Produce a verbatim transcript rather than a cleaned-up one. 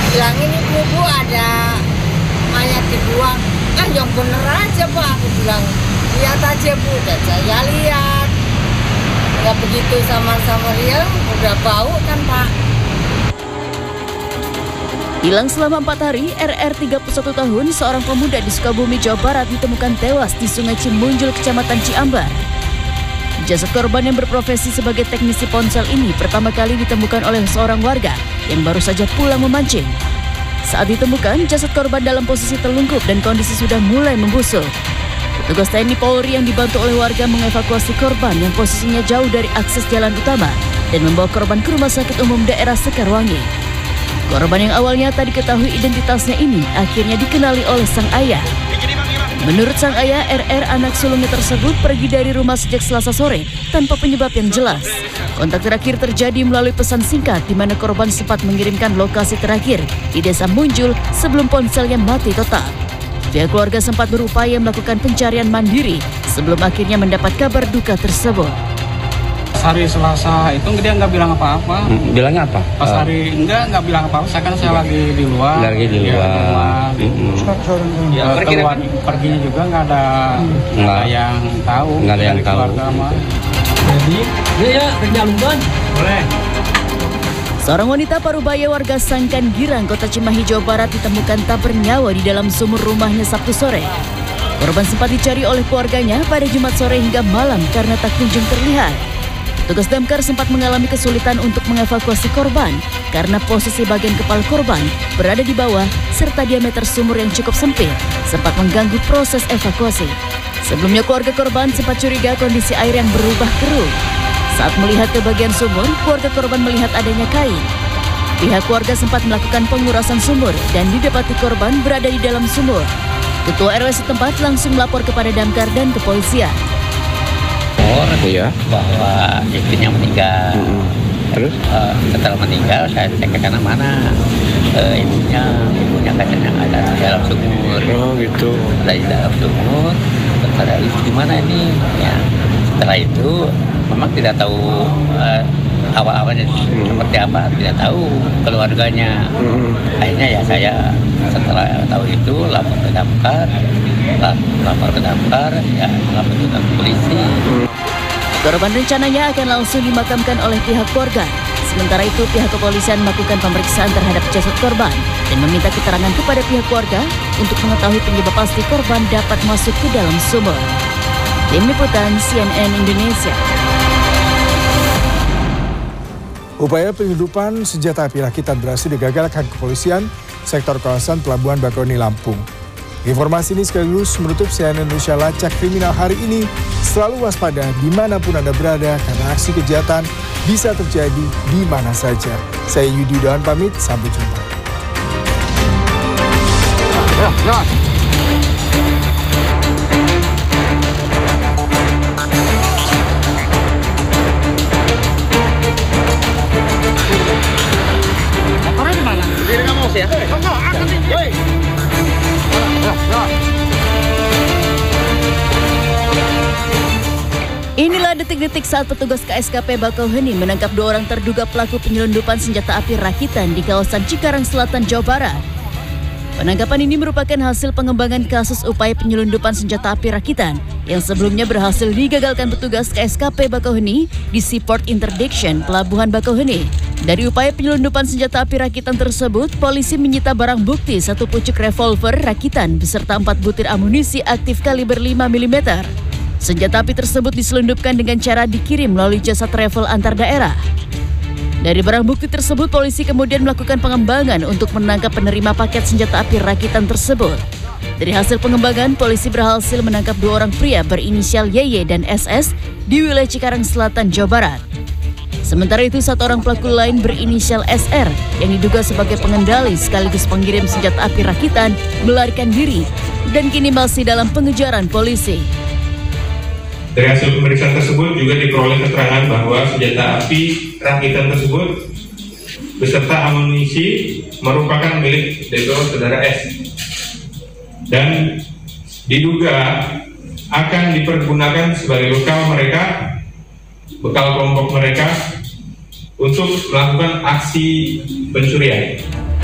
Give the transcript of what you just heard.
Bilangin ibu-ibu ada mayat dibuang. Kan yang bener aja Pak, aku bilang. Lihat aja Bu, dan saya lihat. Nggak begitu sama-sama dia, udah bau kan Pak. Hilang selama empat hari, R R tiga puluh satu tahun, seorang pemuda di Sukabumi, Jawa Barat ditemukan tewas di Sungai Cimunjul, Kecamatan Ciambar. Jasad korban yang berprofesi sebagai teknisi ponsel ini pertama kali ditemukan oleh seorang warga yang baru saja pulang memancing. Saat ditemukan, jasad korban dalam posisi terlungkup dan kondisi sudah mulai membusuk. Petugas T N I Polri yang dibantu oleh warga mengevakuasi korban yang posisinya jauh dari akses jalan utama dan membawa korban ke Rumah Sakit Umum Daerah Sekarwangi. Korban yang awalnya tak diketahui identitasnya ini akhirnya dikenali oleh sang ayah. Menurut sang ayah, R R anak sulungnya tersebut pergi dari rumah sejak Selasa sore tanpa penyebab yang jelas. Kontak terakhir terjadi melalui pesan singkat di mana korban sempat mengirimkan lokasi terakhir di Desa Munjul sebelum ponselnya mati total. Pihak keluarga sempat berupaya melakukan pencarian mandiri sebelum akhirnya mendapat kabar duka tersebut. Pas hari Selasa itu dia nggak bilang apa-apa. Hmm, bilangnya apa? Pas hari enggak nggak bilang apa-apa. Saya kan saya lagi di luar. Lagi di luar. Ya, di luar. Hmm. Ya, keluar perginya juga nggak ada, nggak nggak ada yang tahu. Nggak ada yang tahu. Jadi, ya ya berjalan boleh. Seorang wanita parubaya warga Sangkan Girang, Kota Cimahi, Jawa Barat ditemukan tak bernyawa di dalam sumur rumahnya Sabtu sore. Korban sempat dicari oleh keluarganya pada Jumat sore hingga malam karena tak kunjung terlihat. Petugas damkar sempat mengalami kesulitan untuk mengevakuasi korban karena posisi bagian kepala korban berada di bawah serta diameter sumur yang cukup sempit sempat mengganggu proses evakuasi. Sebelumnya keluarga korban sempat curiga kondisi air yang berubah keruh. Saat melihat ke bagian sumur, keluarga korban melihat adanya kain. Pihak keluarga sempat melakukan pengurasan sumur dan didapati korban berada di dalam sumur. Ketua R W setempat langsung melapor kepada damkar dan kepolisian. Iya. Bahwa istrinya meninggal. Hmm. Terus Uh, setelah meninggal saya cek ke sana mana uh, ibunya, ibunya katanya ada di dalam sumur. Oh gitu. Ada di dalam sumur. Terus ada di mana ini? Ya. Setelah itu memang tidak tahu uh, awal-awalnya hmm. seperti apa, tidak tahu keluarganya. Hmm. Akhirnya ya saya setelah tahu itu lapor ke damkar, lapor ke damkar, ya lapor ke polisi. Hmm. Korban rencananya akan langsung dimakamkan oleh pihak keluarga. Sementara itu pihak kepolisian melakukan pemeriksaan terhadap jasad korban dan meminta keterangan kepada pihak keluarga untuk mengetahui penyebab pasti korban dapat masuk ke dalam sumur. Tim Liputan C N N Indonesia. Upaya penyelundupan senjata api rakitan berhasil digagalkan kepolisian sektor kawasan Pelabuhan Bakauheni, Lampung. Informasi ini sekaligus menutup C N N Indonesia Lacak Kriminal hari ini. Selalu waspada dimanapun Anda berada karena aksi kejahatan bisa terjadi di mana saja. Saya Yudi Yudawan pamit, sampai jumpa. Ya, ya. Motornya di mana? Di kamu sih ya? Enggak, akan nih. Woi. Ya, ya. Inilah detik-detik saat petugas K S K P Bakauheni menangkap dua orang terduga pelaku penyelundupan senjata api rakitan di kawasan Cikarang Selatan, Jawa Barat. Penangkapan ini merupakan hasil pengembangan kasus upaya penyelundupan senjata api rakitan yang sebelumnya berhasil digagalkan petugas K S K P Bakauheni di Seaport Interdiction, Pelabuhan Bakauheni. Dari upaya penyelundupan senjata api rakitan tersebut, polisi menyita barang bukti satu pucuk revolver rakitan beserta empat butir amunisi aktif kaliber lima milimeter. Senjata api tersebut diselundupkan dengan cara dikirim melalui jasa travel antar daerah. Dari barang bukti tersebut, polisi kemudian melakukan pengembangan untuk menangkap penerima paket senjata api rakitan tersebut. Dari hasil pengembangan, polisi berhasil menangkap dua orang pria berinisial Y Y dan S S di wilayah Cikarang Selatan, Jawa Barat. Sementara itu, satu orang pelaku lain berinisial S R yang diduga sebagai pengendali sekaligus pengirim senjata api rakitan melarikan diri dan kini masih dalam pengejaran polisi. Dari hasil pemeriksaan tersebut juga diperoleh keterangan bahwa senjata api rakitan tersebut beserta amunisi merupakan milik dari saudara S dan diduga akan dipergunakan sebagai bekal mereka, bekal kelompok mereka untuk melakukan aksi pencurian.